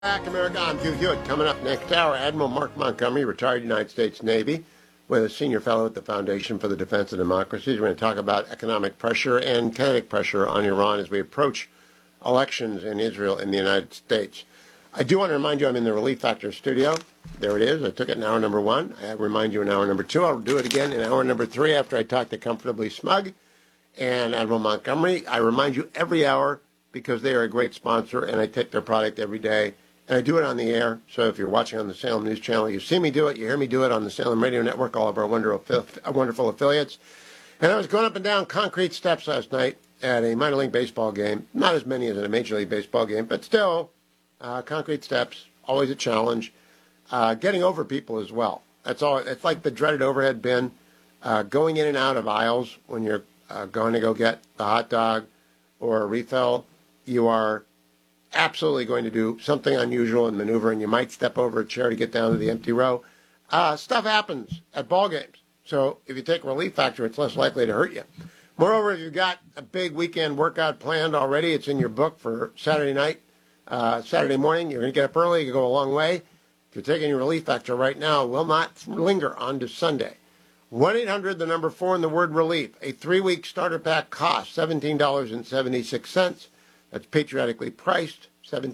Back, America. I'm Hugh Hewitt. Coming up next hour, Admiral Mark Montgomery, retired United States Navy, with a senior fellow at the Foundation for the Defense of Democracy. We're going to talk about economic pressure and kinetic pressure on Iran as we approach elections in Israel and the United States. I do want to remind you I'm in the Relief Factor studio. There it is. I took it in hour number 1. I remind you in hour number 2. I'll do it again in hour number 3 after I talk to Comfortably Smug and Admiral Montgomery. I remind you every hour because they are a great sponsor, and I take their product every day. And I do it on the air, so if you're watching on the Salem News Channel, you see me do it, you hear me do it on the Salem Radio Network, all of our wonderful affiliates. And I was going up and down concrete steps last night at a minor league baseball game. Not as many as in a Major League Baseball game, but still, concrete steps, always a challenge. Getting over people as well. That's all. It's like the dreaded overhead bin, going in and out of aisles when you're going to go get the hot dog or a refill. You are absolutely going to do something unusual and maneuver, and you might step over a chair to get down to the empty row. Stuff happens at ball games. So if you take Relief Factor, it's less likely to hurt you. Moreover, if you've got a big weekend workout planned already, it's in your book for Saturday night, Saturday morning. You're going to get up early. You go a long way. If you're taking your Relief Factor right now, it will not linger on to Sunday. 1-800, the number 4, and the word relief. A 3-week starter pack costs $17.76. That's patriotically priced,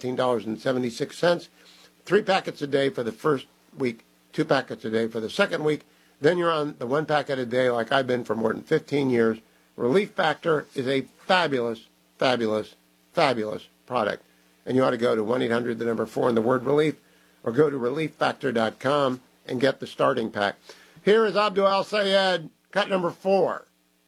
$17.76. 3 packets a day for the first week, 2 packets a day for the second week. Then you're on the 1 packet a day like I've been for more than 15 years. Relief Factor is a fabulous, fabulous, fabulous product. And you ought to go to 1-800, the number 4, and the word relief, or go to relieffactor.com and get the starting pack. Here is Abdul Al-Sayed, cut number 4.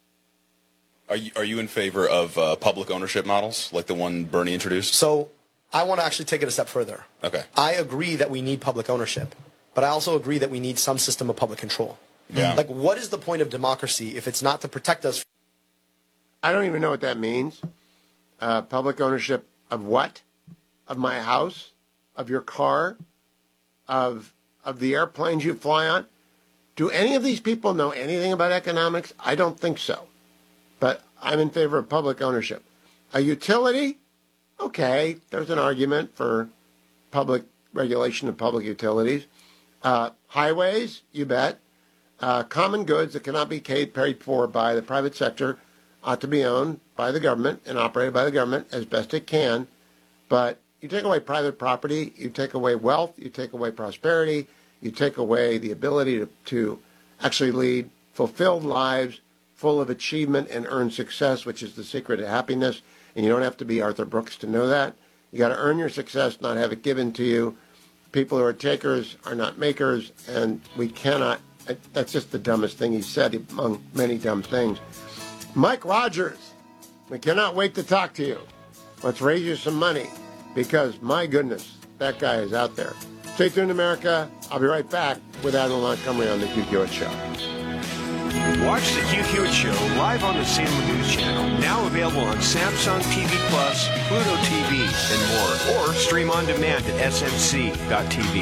Are you in favor of public ownership models like the one Bernie introduced? So I want to actually take it a step further. Okay. I agree that we need public ownership, but I also agree that we need some system of public control. Yeah. Like, what is the point of democracy if it's not to protect us? I don't even know what that means. Public ownership of what? Of my house? Of your car? Of the airplanes you fly on? Do any of these people know anything about economics? I don't think so. But I'm in favor of public ownership. A utility? Okay, there's an argument for public regulation of public utilities. Highways? You bet. Common goods that cannot be paid for by the private sector ought to be owned by the government and operated by the government as best it can. But you take away private property, you take away wealth, you take away prosperity, you take away the ability to actually lead fulfilled lives full of achievement and earn success, which is the secret to happiness. And you don't have to be Arthur Brooks to know that. You got to earn your success, not have it given to you. People who are takers are not makers, and we cannot. That's just the dumbest thing he said among many dumb things. Mike Rogers, we cannot wait to talk to you. Let's raise you some money because, my goodness, that guy is out there. Stay tuned, America. I'll be right back with Admiral Montgomery on the Hugh Hewitt Show. Watch the Hugh Hewitt Show live on the Salem News Channel, now available on Samsung TV Plus, Pluto TV, and more. Or stream on demand at smc.tv.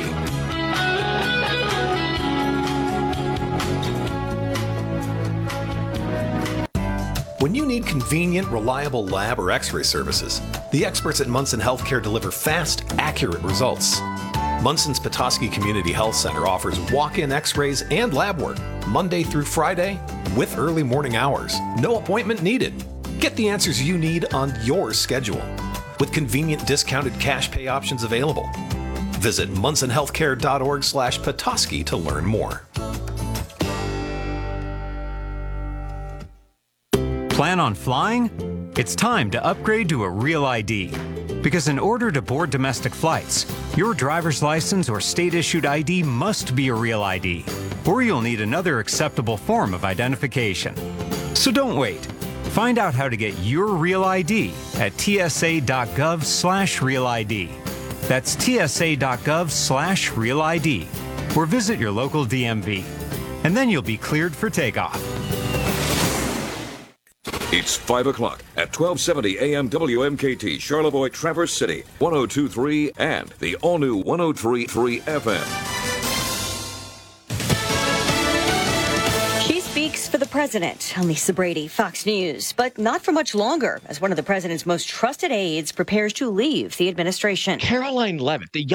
When you need convenient, reliable lab or x-ray services, the experts at Munson Healthcare deliver fast, accurate results. Munson's Petoskey Community Health Center offers walk-in x-rays and lab work Monday through Friday with early morning hours. No appointment needed. Get the answers you need on your schedule with convenient discounted cash pay options available. Visit munsonhealthcare.org/Petoskey to learn more. Plan on flying? It's time to upgrade to a Real ID. Because in order to board domestic flights, your driver's license or state-issued ID must be a Real ID, or you'll need another acceptable form of identification. So don't wait. Find out how to get your Real ID at tsa.gov/Real ID. That's tsa.gov/Real ID, or visit your local DMV. And then you'll be cleared for takeoff. It's 5 o'clock at 1270 AM WMKT, Charlevoix, Traverse City, 102.3 and the all-new 103.3 FM. She speaks for the president. I'm Lisa Brady, Fox News. But not for much longer, as one of the president's most trusted aides prepares to leave the administration. Caroline Levitt, the